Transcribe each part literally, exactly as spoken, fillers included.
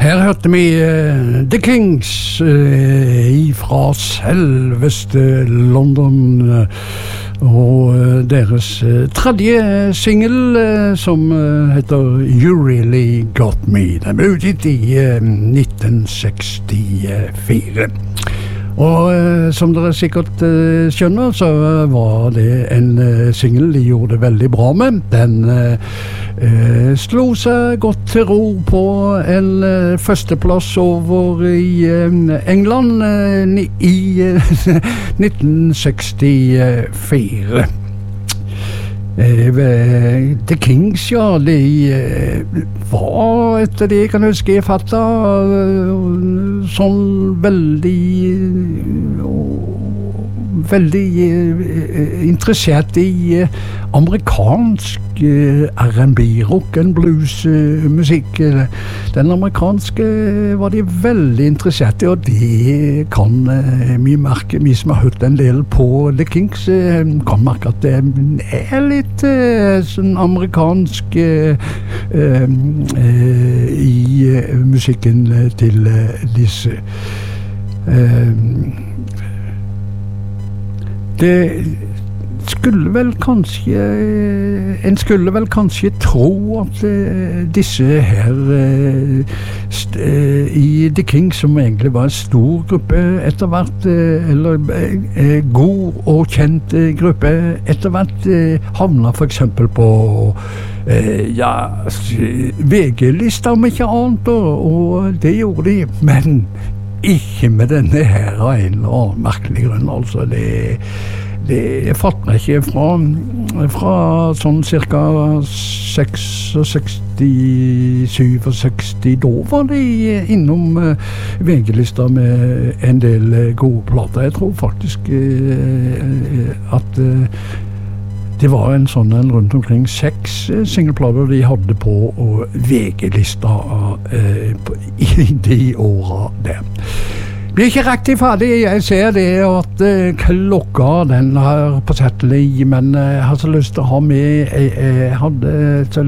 Her hørte vi uh, The Kings uh, fra selveste London uh, og uh, deres uh, tredje single uh, som uh, heter You Really Got Me. Den ble utgitt i uh, nitten sekstifire. Og uh, som dere sikkert uh, skjønner, så uh, var det en uh, single de gjorde det veldig bra med. Den uh, uh, slo seg godt til ro på en uh, førsteplass over i uh, England uh, i uh, nitten sekstifire. Uh, The Kings, ja, de uh, var etter det jeg kan huske jeg fattet uh, sånn veldig uh, veldig uh, interessert i uh, amerikansk uh, R and B, rock and blues uh, musikk. Den amerikanske var de veldig interessert i, og det kan uh, vi merke, vi som har hørt en del på The Kings, uh, kan merke at det er litt uh, sånn amerikansk uh, uh, uh, i uh, musikken til uh, disse. Uh, det skulle vel kanskje en skulle vel kanskje tro at uh, disse her uh, st uh, i The Kings, som egentlig var en stor gruppe etter hvert, uh, eller uh, god og kjent uh, gruppe etter hvert, uh, havna for eksempel på uh, ja, V G-lista om ikke annet, og, og det gjorde de, men ikke med denne her av en eller annen merkelig grunn. Altså det Det fatter jeg ikke fra, fra sånn cirka sekstiseks til syvogseksti. Da var de innom uh, V G-lista med en del uh, gode plater. Jeg tror faktisk uh, at uh, det var en sånn en rundt omkring seks uh, singleplater de hadde på uh, V G-lista uh, i de åra der. Blir ikke riktig ferdig, jeg ser det at uh, klokka den har passert, men uh, jeg har så lyst til å ha med, jeg, jeg hadde så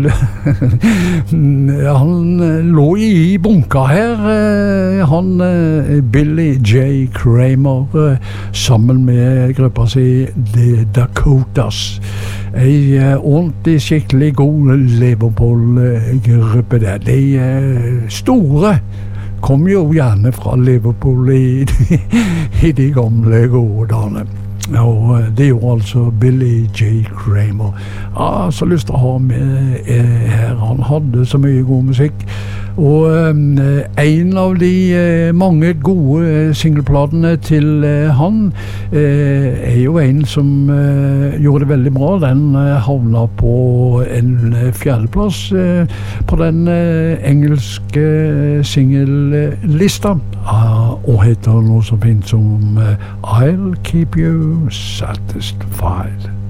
han uh, lå i bunka her, uh, han uh, Billy J. Kramer, uh, sammen med gruppa si The Dakotas. En uh, ordentlig skikkelig god Liverpool-gruppe der. De uh, store kom jo gjerne fra Liverpool i, i de gamle gode dagene. Og det gjorde altså Billy J. Kramer. Jeg har så lyst til å ha med eh, her. Han hadde så mye god musikk. Og eh, en av de eh, mange gode singleplatene til eh, han eh, er jo en som eh, gjorde det veldig bra. Den eh, havna på en eh, fjerdeplass eh, på den eh, engelske singellista, ah, og heter noe så fint som eh, I'll Keep You Satisfied.